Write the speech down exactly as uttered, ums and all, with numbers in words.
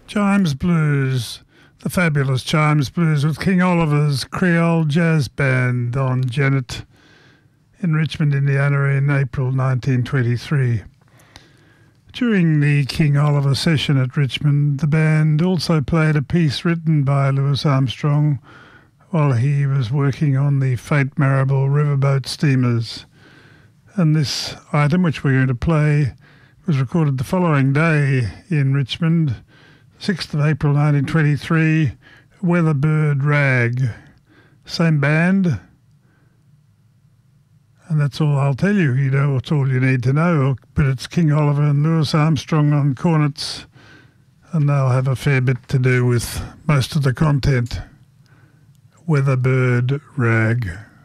Chimes Blues, the fabulous Chimes Blues with King Oliver's Creole Jazz Band on Janet in Richmond, Indiana in April nineteen twenty-three. During the King Oliver session at Richmond, the band also played a piece written by Louis Armstrong while he was working on the Fate Marable riverboat steamers. And this item, which we're going to play, was recorded the following day in Richmond, sixth of April nineteen twenty-three, Weatherbird Rag. Same band, and that's all I'll tell you. You know, it's all you need to know. But it's King Oliver and Louis Armstrong on cornets, and they'll have a fair bit to do with most of the content. Weatherbird Rag.